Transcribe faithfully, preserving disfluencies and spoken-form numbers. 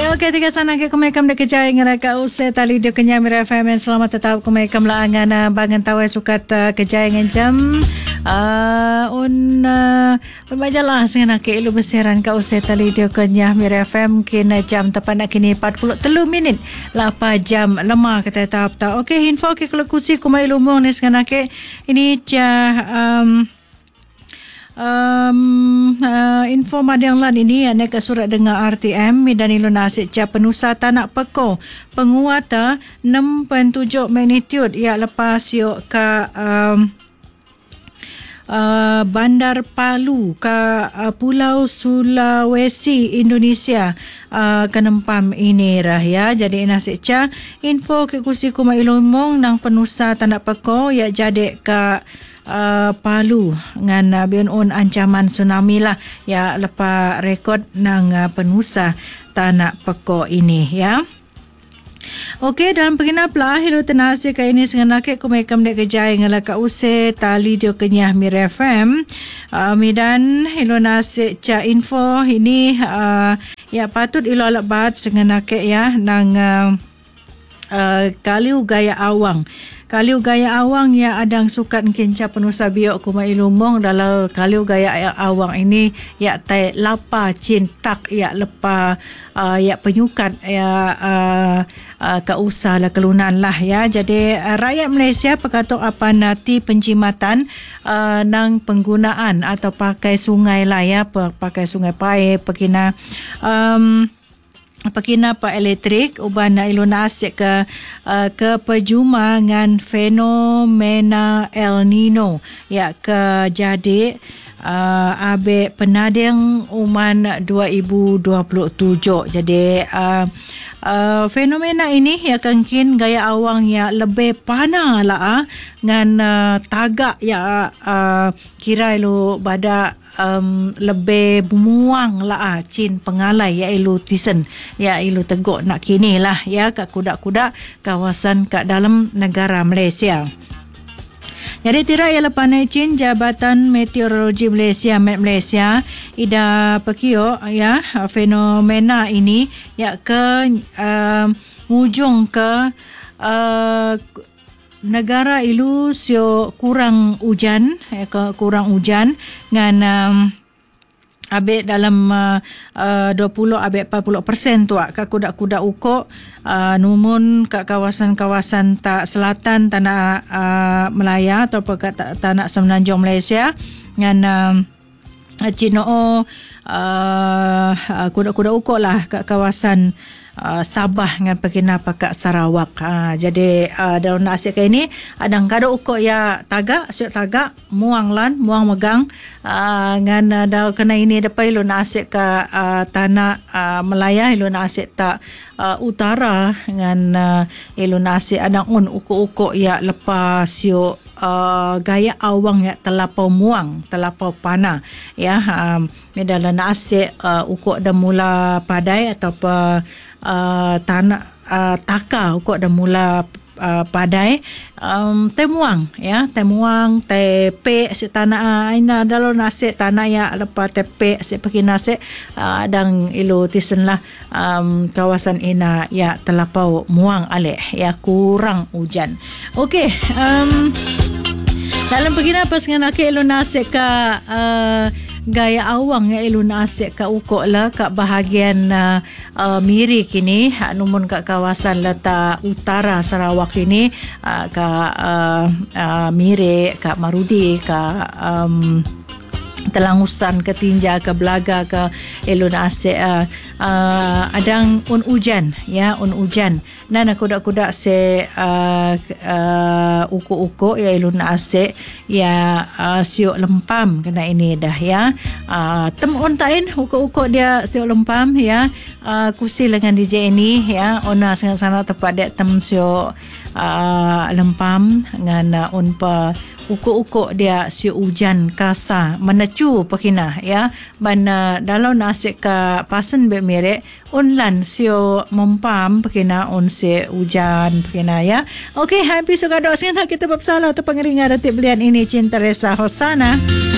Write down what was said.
Ya, okey, tiga sana ke kumekam de kejai ngeraka usai tali dia kenyam Mira F M. Selamat tetap kumekam la angana bangan tawai sukat uh, kejai ngencam uh, un uh, majalah sengena ke ilu besiran ka usai tali dia kenyam Mira F M kena jam tepat nak kini empat puluh tiga minit lapan jam lemah kata tahap ta. Okey, info ke kalau kusi kumai lumong ni sengena ke ini jah um, Um, uh, info madang lan ini aneka surat dengar R T M Medan Ilun Asyik Ca Penusa Tanak Peko penguata enam perpuluhan tujuh magnitude ya lepas yuk ke um, uh, Bandar Palu ke uh, Pulau Sulawesi Indonesia uh, kenempam ini rah ya. Jadi Asyik Ca info ke kusi kumai lumong nang Penusa Tanak Peko ya jadi ke Uh, Palu dengan uh, biun ancaman tsunami lah ya lepas rekod nang uh, Penusa Tanak Peko ini ya. Okey, dalam pengenap lah hidup tenasi ke ini senganak kumekam dek kejai ngalaka use tali dio kenyah Mira F M uh, Medan hidup nasi ca info ini uh, ya patut ilo lebat senganak ya nang uh, uh, Kaliu Gaya Awang. Kaliu Gaya Awang ya adang sukat kenca Penusa biok kumai lumong dalam Kaliu Gaya Awang ini ya tai lapa cintak ya lepa uh, ya penyukat ya uh, uh, keusah lah kelunan lah ya. Jadi uh, rakyat Malaysia perkatuk apa nanti penjimatan uh, nang penggunaan atau pakai sungai lah ya, pakai sungai Pai pekina um, Pakina pa elektrik uban na Ilun Asyik ke uh, ke pejuma ngan fenomena El Nino ya ke jadi uh, abe penadeng uman dua ribu dua puluh tujuh. Jadi uh, uh, fenomena ini ya kengkin gaya awang ya lebih panah lah ngan uh, tagak ya uh, kira lu pada Um, lebih muang lah ah, cin pengalai ya ilu tisen ya ilu teguk nak kini lah ya kat kuda-kuda kawasan kat dalam negara Malaysia. Jadi tira ialah panai cin Jabatan Meteorologi Malaysia Met Malaysia ida pekio ya fenomena ini ya ke uh, ngujung ke uh, negara ilu sio kurang hujan eh, ke kurang hujan ngan um, abe dalam uh, uh, dua puluh abe empat puluh peratus tu ka kuda-kuda ukok uh, numun kat kawasan-kawasan tak selatan tanah uh, Melaya atau kat tanah semenanjung Malaysia ngan um, Cino uh, kuda-kuda ukok lah kat kawasan Uh, Sabah dengan pekina pakak Sarawak. Ha, jadi uh, dalam nasib ke ini adang kada ukok ya tagak, siap tagak, muang lan, muang megang uh, dengan uh, dah kena ini depan ilu nasib ke uh, tanah uh, Melaya, ilu nasib tak uh, utara dengan uh, ilu nasib adang un ukok-ukok ya lepas siap Uh, gaya awang ya terlampau muang, terlampau panah ya. Um, dalam nasib uh, ukok dah mula padai atau uh, tanah uh, taka ukok dah mula uh, padai um, temuang ya, temuang tepe si tanah ina dalam nasib tanah ya lepas tepe si pergi nasib uh, dan ilu tisen lah um, kawasan ina ya terlampau muang alih ya kurang hujan. Okey, um, dalam pegina pas dengan akhir Ilun Asyik ke uh, gaya awang ya Ilun Asyik ke ukok lah kat bahagian uh, uh, Miri kini numun kat kawasan letak utara Sarawak ini uh, kat uh, uh, Miri kat Marudi kat um, Telangusan ke Tinja ke Belaga ke Ilun Asyik uh, uh, adang un hujan ya un hujan dan kuda-kuda se uh, uh, ukuk-ukuk ya Ilun Asyik ya uh, siuk lempam kena ini dah ya uh, tem on tain ukuk-ukuk dia siuk lempam ya uh, kusi dengan D J ini ya ona sangat sana tepat dek tem siuk uh, lempam dengan uh, un pa ukuk-ukuk dia si hujan kasa menecu pekina ya bana dalam nasib ke pasen be merek unlan sio mempam pekina on si hujan pekina ya. Okey, happy suka dok sini kita bersalah tu pengeringan detik belian ini Cinta Resa Hosana.